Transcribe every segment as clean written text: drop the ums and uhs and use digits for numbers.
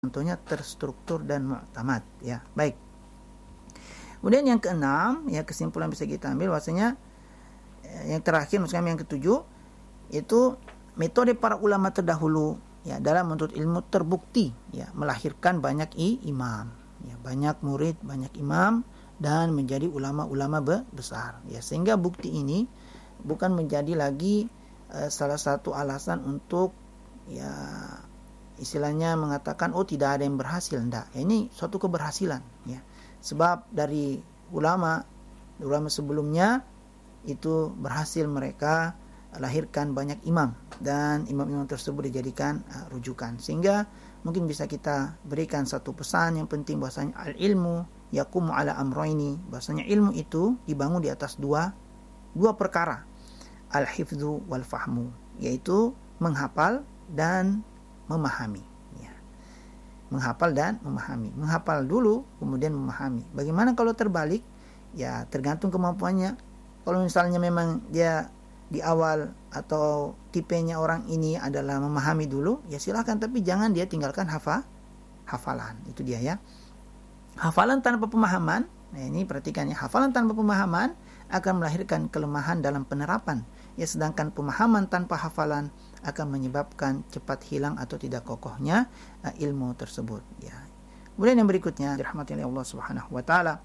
contohnya terstruktur dan mu'tamad, ya. Baik. Kemudian yang keenam, ya, kesimpulan bisa kita ambil bahwasanya yang terakhir, maksud kami yang ketujuh, itu metode para ulama terdahulu, ya, dalam menuntut ilmu terbukti, ya, melahirkan banyak imam, ya, banyak murid, banyak imam, dan menjadi ulama-ulama besar, ya, sehingga bukti ini bukan menjadi lagi salah satu alasan untuk, ya, istilahnya mengatakan tidak ada yang berhasil. Enggak, ya, ini suatu keberhasilan, ya. Sebab dari ulama sebelumnya itu berhasil mereka lahirkan banyak imam, dan imam-imam tersebut dijadikan rujukan. Sehingga mungkin bisa kita berikan satu pesan yang penting, bahwasanya al-ilmu yaqumu ala amrayni, bahwasanya ilmu itu dibangun di atas dua perkara, al-hifdzu wal fahmu, yaitu menghafal dan memahami, ya. Menghafal dan memahami. Menghafal dulu kemudian memahami. Bagaimana kalau terbalik? Ya, tergantung kemampuannya. Kalau misalnya memang dia di awal atau tipenya orang ini adalah memahami dulu, ya silakan, tapi jangan dia tinggalkan hafalan. Itu dia, ya. Hafalan tanpa pemahaman, nah ini perhatikan, ya, hafalan tanpa pemahaman akan melahirkan kelemahan dalam penerapan. Ya, sedangkan pemahaman tanpa hafalan akan menyebabkan cepat hilang atau tidak kokohnya ilmu tersebut, ya. Kemudian yang berikutnya, dirahmati oleh Allah Subhanahu wa taala,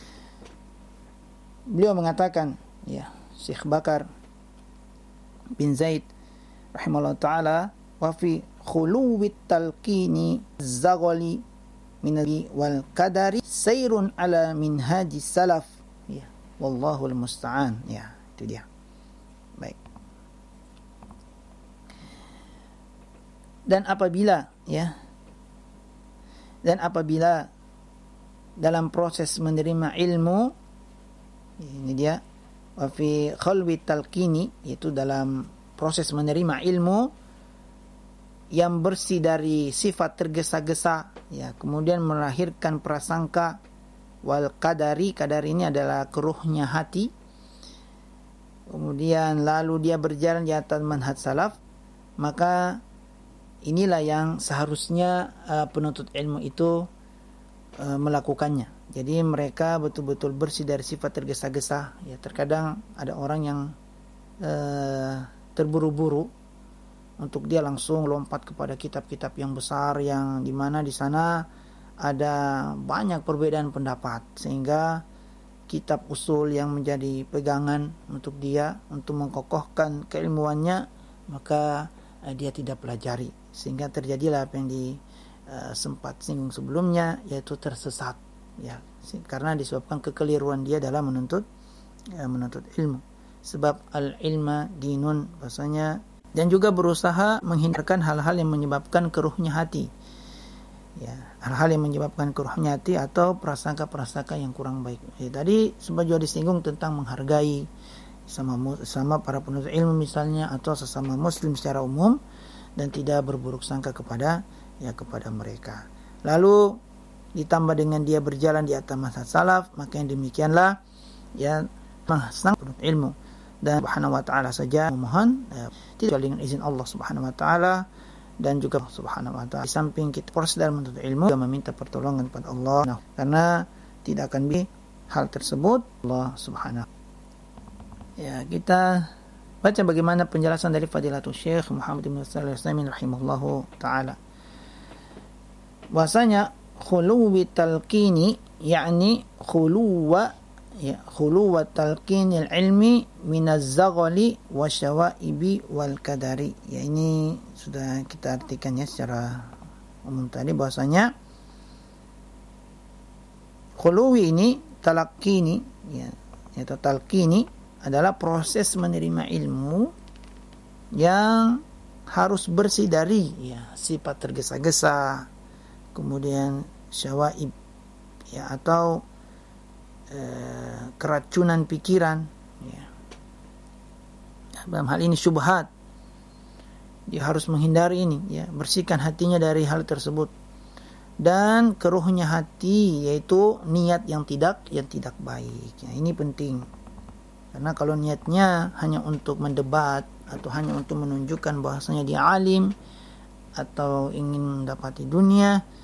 beliau mengatakan, ya, Syekh Bakar bin Zaid rahimahullah taala, wa fi khuluwit talqini zaghali minabi wal qadari sayrun ala minhaji salaf, ya, wallahul musta'an, ya, itu dia. Baik. Dan apabila dalam proses menerima ilmu, ini dia, wa fi khalwi talqini, yaitu dalam proses menerima ilmu yang bersih dari sifat tergesa-gesa, ya, kemudian melahirkan prasangka, wal qadari ini adalah keruhnya hati, kemudian lalu dia berjalan di atas manhaj salaf, maka inilah yang seharusnya penuntut ilmu itu melakukannya. Jadi mereka betul-betul bersih dari sifat tergesa-gesa, ya. Terkadang ada orang yang terburu-buru untuk dia langsung lompat kepada kitab-kitab yang besar, yang dimana di sana ada banyak perbedaan pendapat, sehingga kitab usul yang menjadi pegangan untuk dia untuk mengkokohkan keilmuannya, maka dia tidak pelajari, sehingga terjadilah apa yang sempat singgung sebelumnya, yaitu tersesat, ya, karena disebabkan kekeliruan dia dalam menuntut ilmu. Sebab al-ilma dinun, bahasanya, dan juga berusaha menghindarkan hal-hal yang menyebabkan keruhnya hati, ya, hal-hal yang menyebabkan keruhnya hati atau prasangka-prasangka yang kurang baik. Ya, tadi sempat juga disinggung tentang menghargai sama para penuntut ilmu misalnya, atau sesama muslim secara umum, dan tidak berburuk sangka kepada mereka. Lalu ditambah dengan dia berjalan di atas manhaj salaf, maka yang demikianlah, ya, sang penuntut ilmu. Dan Subhanahu wa taala saja memohon, tidak dengan izin Allah Subhanahu wa taala, dan juga Subhanahu wa taala. Di samping kita proses dalam menuntut ilmu, juga meminta pertolongan kepada Allah, karena tidak akan bisa hal tersebut Allah Subhanahu. Ya, kita baca bagaimana penjelasan dari Fadilatul Syekh Muhammad bin Shalih Al-Utsaimin rahimahullahu taala. Bahasanya khuluwi talqini, yakni khuluwa talqinil ilmi minaz zaghali wasyawaibi wal kadari. Ya, ini sudah kita artikan, ya, secara umum tadi, bahwasanya khuluwi ini, talaqqini, ya, atau talqini adalah proses menerima ilmu yang harus bersih dari, ya, sifat tergesa-gesa, kemudian syawaib, ya, atau keracunan pikiran, ya. Dalam hal ini syubhat, dia harus menghindari ini, ya, bersihkan hatinya dari hal tersebut. Dan keruhnya hati, yaitu niat yang tidak baik, ya, ini penting. Karena kalau niatnya hanya untuk mendebat atau hanya untuk menunjukkan bahwasanya dia alim atau ingin mendapati dunia,